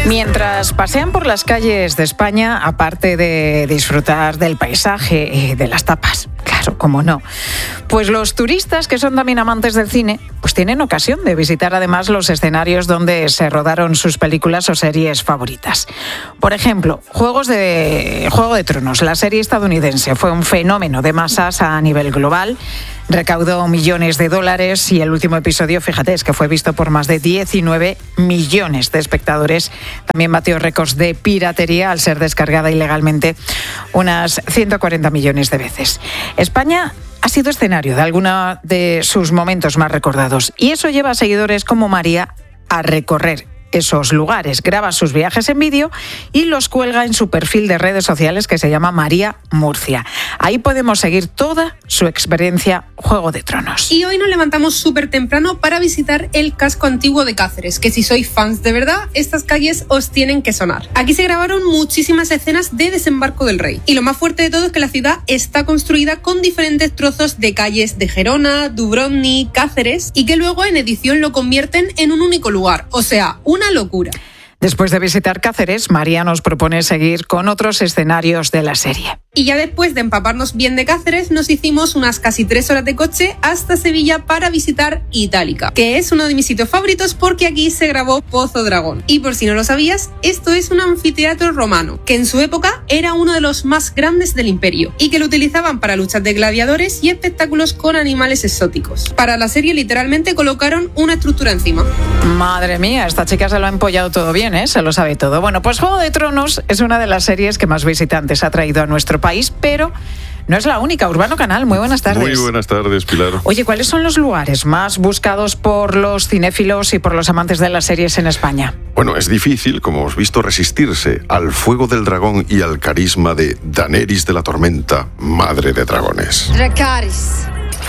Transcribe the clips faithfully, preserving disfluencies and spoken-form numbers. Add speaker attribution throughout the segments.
Speaker 1: Mientras pasean por las calles de España, aparte de disfrutar del paisaje y de las tapas, claro, cómo no, pues los turistas que son también amantes del cine, pues tienen ocasión de visitar además los escenarios donde se rodaron sus películas o series favoritas. Por ejemplo, Juegos de Juego de Tronos, la serie estadounidense, fue un fenómeno de masas a nivel global. Recaudó millones de dólares y el último episodio, fíjate, es que fue visto por más de diecinueve millones de espectadores. También batió récords de piratería al ser descargada ilegalmente unas ciento cuarenta millones de veces. España ha sido escenario de alguno de sus momentos más recordados y eso lleva a seguidores como María a recorrer esos lugares, graba sus viajes en vídeo y los cuelga en su perfil de redes sociales que se llama María Murcia. Ahí podemos seguir toda su experiencia Juego de Tronos.
Speaker 2: Y hoy nos levantamos súper temprano para visitar el casco antiguo de Cáceres, que si sois fans de verdad, estas calles os tienen que sonar. Aquí se grabaron muchísimas escenas de desembarco del rey. Y lo más fuerte de todo es que la ciudad está construida con diferentes trozos de calles de Gerona, Dubrovnik, Cáceres, y que luego en edición lo convierten en un único lugar, o sea, una locura.
Speaker 1: Después de visitar Cáceres, María nos propone seguir con otros escenarios de la serie.
Speaker 2: Y ya después de empaparnos bien de Cáceres, nos hicimos unas casi tres horas de coche hasta Sevilla para visitar Itálica, que es uno de mis sitios favoritos porque aquí se grabó Pozo Dragón. Y por si no lo sabías, esto es un anfiteatro romano, que en su época era uno de los más grandes del imperio, y que lo utilizaban para luchas de gladiadores y espectáculos con animales exóticos. Para la serie literalmente colocaron una estructura encima.
Speaker 1: Madre mía, esta chica se lo ha empollado todo bien, ¿eh? Se lo sabe todo. Bueno, pues Juego de Tronos es una de las series que más visitantes ha traído a nuestro país, pero no es la única. Urbano Canal, muy buenas tardes.
Speaker 3: Muy buenas tardes, Pilar.
Speaker 1: Oye, ¿cuáles son los lugares más buscados por los cinéfilos y por los amantes de las series en España?
Speaker 3: Bueno, es difícil, como hemos visto, resistirse al fuego del dragón y al carisma de Daenerys de la Tormenta, madre de dragones.
Speaker 4: Dracarys.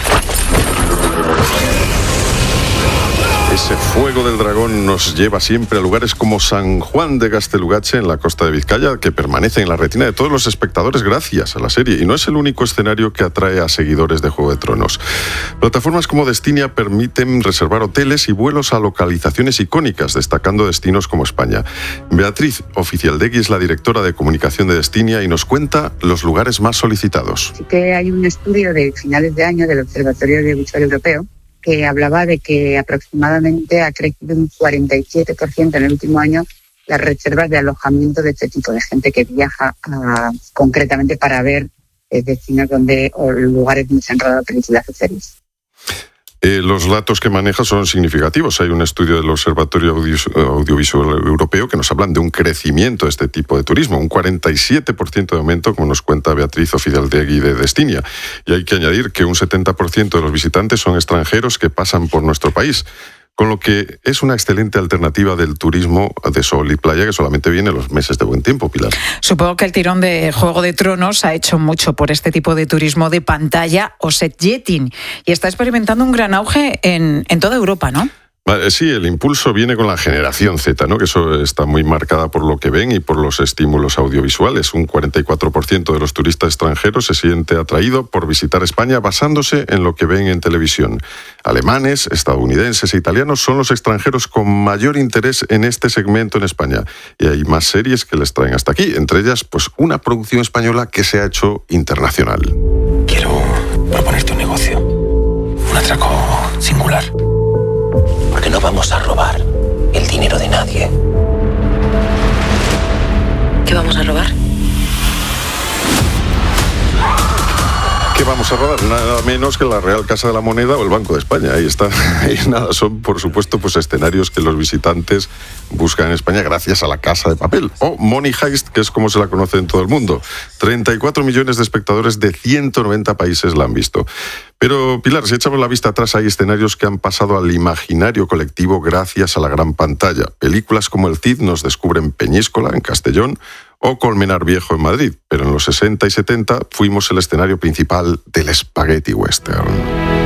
Speaker 3: Ese fuego del dragón nos lleva siempre a lugares como San Juan de Gaztelugatxe, en la costa de Vizcaya, que permanece en la retina de todos los espectadores gracias a la serie. Y no es el único escenario que atrae a seguidores de Juego de Tronos. Plataformas como Destinia permiten reservar hoteles y vuelos a localizaciones icónicas, destacando destinos como España. Beatriz Oficialdegui es la directora de comunicación de Destinia y nos cuenta los lugares más solicitados.
Speaker 5: Sí que hay un estudio de finales de año del Observatorio Audiovisual Europeo que hablaba de que aproximadamente ha crecido un cuarenta y siete por ciento en el último año las reservas de alojamiento de este tipo de gente que viaja a, concretamente para ver eh, destinos donde o lugares donde se han rodado películas o series.
Speaker 3: Eh, los datos que maneja son significativos. Hay un estudio del Observatorio Audiovisual Europeo que nos hablan de un crecimiento de este tipo de turismo, un cuarenta y siete por ciento de aumento, como nos cuenta Beatriz Oficialdegui de Destinia. Y hay que añadir que un setenta por ciento de los visitantes son extranjeros que pasan por nuestro país, con lo que es una excelente alternativa del turismo de sol y playa que solamente viene en los meses de buen tiempo, Pilar.
Speaker 1: Supongo que el tirón de Juego de Tronos ha hecho mucho por este tipo de turismo de pantalla o set jetting y está experimentando un gran auge en, en toda Europa, ¿no?
Speaker 3: Sí, el impulso viene con la generación Z, ¿no? Que eso está muy marcada por lo que ven y por los estímulos audiovisuales. Un cuarenta y cuatro por ciento de los turistas extranjeros se siente atraído por visitar España basándose en lo que ven en televisión. Alemanes, estadounidenses e italianos son los extranjeros con mayor interés en este segmento en España. Y hay más series que les traen hasta aquí, entre ellas pues una producción española que se ha hecho internacional.
Speaker 6: Quiero proponerte un negocio, un atraco singular. Porque no vamos a robar el dinero de nadie.
Speaker 4: ¿Qué vamos a robar?
Speaker 3: ¿Qué vamos a robar? Nada menos que la Real Casa de la Moneda o el Banco de España. Ahí está. Y nada, son por supuesto pues escenarios que los visitantes buscan en España gracias a la Casa de Papel. O Money Heist, que es como se la conoce en todo el mundo. treinta y cuatro millones de espectadores de ciento noventa países la han visto. Pero, Pilar, si echamos la vista atrás, hay escenarios que han pasado al imaginario colectivo gracias a la gran pantalla. Películas como El Cid nos descubren Peñíscola, en Castellón, o Colmenar Viejo, en Madrid. Pero en los sesenta y setenta fuimos el escenario principal del Spaghetti Western.